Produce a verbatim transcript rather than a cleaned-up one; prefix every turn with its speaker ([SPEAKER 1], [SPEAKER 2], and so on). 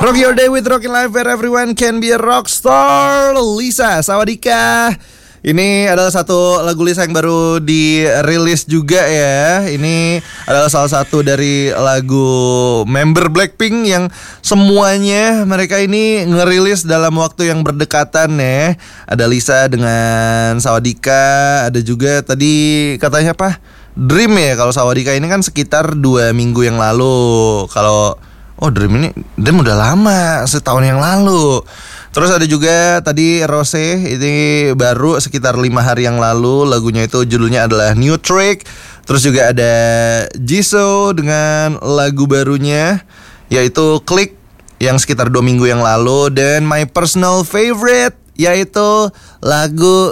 [SPEAKER 1] Rock your day with Rockin' Life where everyone can be a rock star. Lisa, sawadika. Ini adalah satu lagu Lisa yang baru dirilis juga ya. Ini adalah salah satu dari lagu member Blackpink yang semuanya mereka ini ngerilis dalam waktu yang berdekatan ya. Ada Lisa dengan Sawadika, ada juga tadi katanya apa? Dream ya. Kalau Sawadika ini kan sekitar dua minggu yang lalu. Kalau oh Dream ini Dream udah lama, setahun yang lalu. Terus ada juga tadi Rose, ini baru sekitar lima hari yang lalu. Lagunya itu judulnya adalah New Trick. Terus juga ada Jisoo dengan lagu barunya yaitu Click yang sekitar dua minggu yang lalu. Dan my personal favorite yaitu lagu